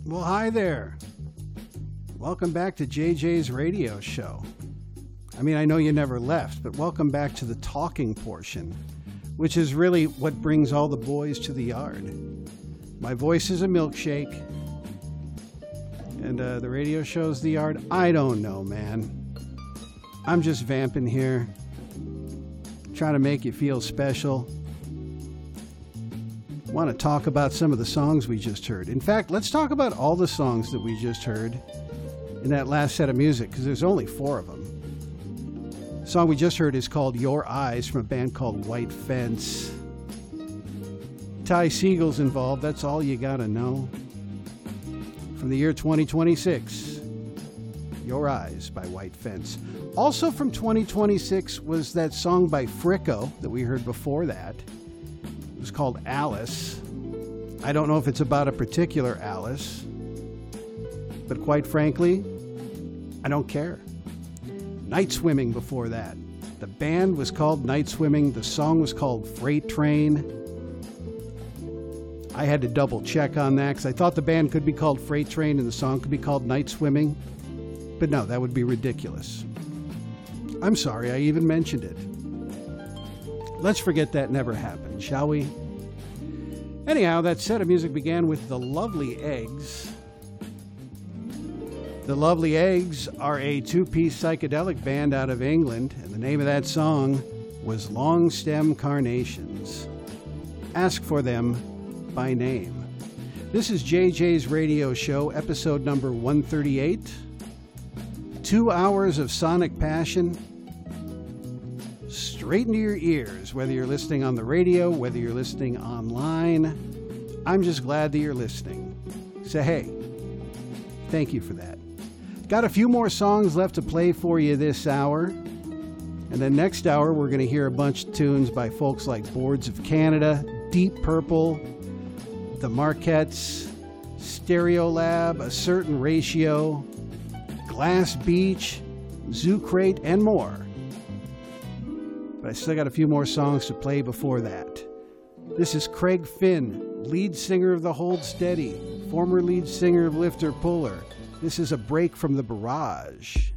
Well, hi there. Welcome back to JJ's radio show. I mean, I know you never left, but welcome back to the talking portion, which is really what brings all the boys to the yard. My voice is a milkshake, and the radio show's the yard. I don't know, man. I'm just vamping here, trying to make you feel special. Want to talk about some of the songs we just heard. In fact, let's talk about all the songs that we just heard in that last set of music, because there's only 4 of them. The song we just heard is called Your Eyes from a band called White Fence. Ty Segal's involved, that's all you gotta know. From the year 2026, Your Eyes by White Fence. Also from 2026 was that song by Fricko that we heard before that. It was called Alice. I don't know if it's about a particular Alice, but quite frankly, I don't care. Night Swimming before that. The band was called Night Swimming. The song was called Freight Train. I had to double check on that because I thought the band could be called Freight Train and the song could be called Night Swimming. But no, that would be ridiculous. I'm sorry I even mentioned it. Let's forget that never happened, shall we? Anyhow, that set of music began with The Lovely Eggs. The Lovely Eggs are a 2-piece psychedelic band out of England, and the name of that song was Long Stem Carnations. Ask for them by name. This is JJ's radio show, episode number 138. 2 hours of sonic passion straight into your ears, whether you're listening on the radio, whether you're listening online. I'm just glad that you're listening. So hey, thank you for that. Got a few more songs left to play for you this hour. And then next hour, we're going to hear a bunch of tunes by folks like Boards of Canada, Deep Purple, The Marquettes, Stereolab, A Certain Ratio, Glass Beach, Zoo Crate, and more. But I still got a few more songs to play before that. This is Craig Finn, lead singer of the Hold Steady, former lead singer of Lifter Puller. This is A Break from the Barrage.